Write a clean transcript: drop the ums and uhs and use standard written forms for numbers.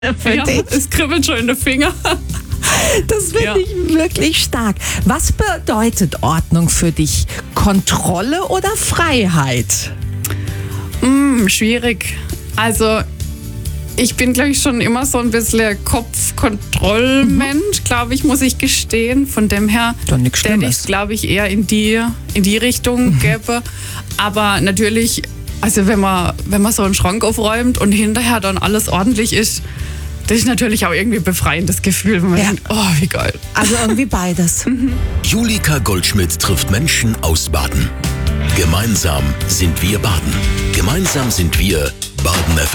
für Ja, dich. es kribbelt schon in den Finger. Das finde ich wirklich stark. Was bedeutet Ordnung für dich? Kontrolle oder Freiheit? Schwierig. Also, ich bin, glaube ich, schon immer so ein bisschen Kopfkontrollmensch, glaube ich, muss ich gestehen. Von dem her Doch nichts hätte ich Schlimmes. es, glaube ich, eher in die Richtung gäbe. Aber natürlich, also wenn man so einen Schrank aufräumt und hinterher dann alles ordentlich ist, das ist natürlich auch irgendwie ein befreiendes Gefühl, wenn man Ja. denkt, oh, wie geil. Also irgendwie beides. Julika Goldschmidt trifft Menschen aus Baden. Gemeinsam sind wir Baden. Gemeinsam sind wir Baden FM.